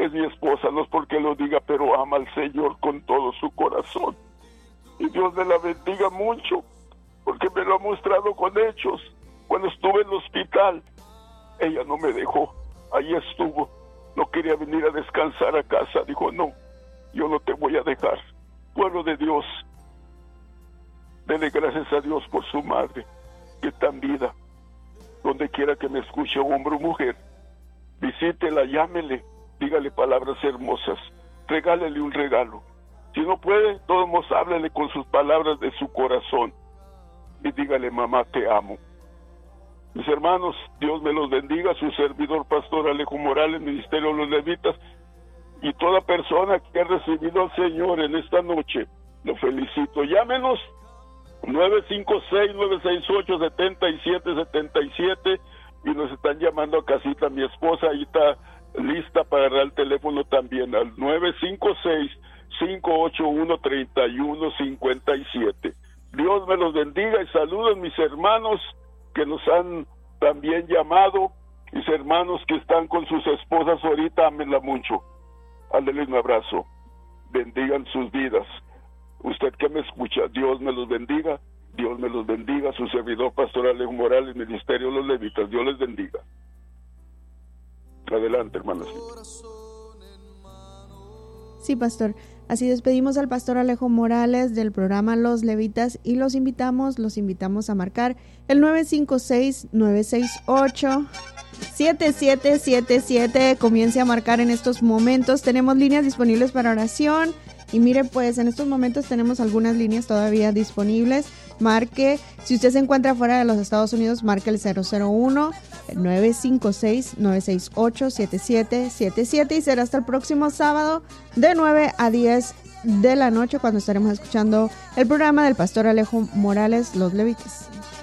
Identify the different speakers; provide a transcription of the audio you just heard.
Speaker 1: es mi esposa, no es porque lo diga, pero ama al Señor con todo su corazón. Y Dios me la bendiga mucho, porque me lo ha mostrado con hechos. Cuando estuve en el hospital, ella no me dejó, ahí estuvo. No quería venir a descansar a casa, dijo, no, yo no te voy a dejar. Pueblo de Dios, dele gracias a Dios por su madre, que está en vida. Donde quiera que me escuche, hombre o mujer, visítela, llámele, dígale palabras hermosas, regálele un regalo. Si no puede, todos modos háblele con sus palabras de su corazón y dígale, mamá, te amo. Mis hermanos, Dios me los bendiga, su servidor pastor Alejo Morales, Ministerio de los Levitas, y toda persona que ha recibido al Señor en esta noche, lo felicito. Llámenos 956-968-7777 y nos están llamando a casita. Mi esposa ahí está lista para agarrar el teléfono también al 956-581-3157. Dios me los bendiga y saludos mis hermanos que nos han también llamado, mis hermanos que están con sus esposas ahorita, ámenla mucho, ándale un abrazo, bendigan sus vidas. Usted que me escucha, Dios me los bendiga, Dios me los bendiga, su servidor pastor Alejo Morales, Ministerio de los Levitas, Dios les bendiga. Adelante, hermanos.
Speaker 2: Sí, pastor. Así despedimos al pastor Alejo Morales del programa Los Levitas y los invitamos a marcar el 956-968-7777. Comience a marcar en estos momentos. Tenemos líneas disponibles para oración. Y mire, pues en estos momentos tenemos algunas líneas todavía disponibles. Marque, si usted se encuentra fuera de los Estados Unidos, marque el 001-956-968-7777 y será hasta el próximo sábado de 9 a 10 de la noche cuando estaremos escuchando el programa del pastor Alejo Morales, Los Levitas.